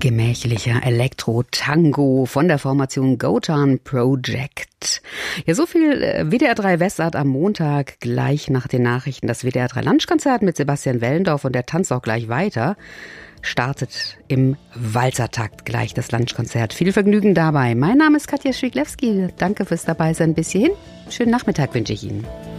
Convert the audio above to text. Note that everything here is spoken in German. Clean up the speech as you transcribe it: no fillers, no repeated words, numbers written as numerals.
Gemächlicher Elektro-Tango von der Formation Gotan Project. Ja, so viel WDR 3 Westart am Montag, gleich nach den Nachrichten. Das WDR 3 Lunchkonzert mit Sebastian Wellendorf und der tanzt auch gleich weiter. Startet im Walzertakt gleich das Lunchkonzert. Viel Vergnügen dabei. Mein Name ist Katja Schwiglewski. Danke fürs Dabeisein bis hierhin. Schönen Nachmittag wünsche ich Ihnen.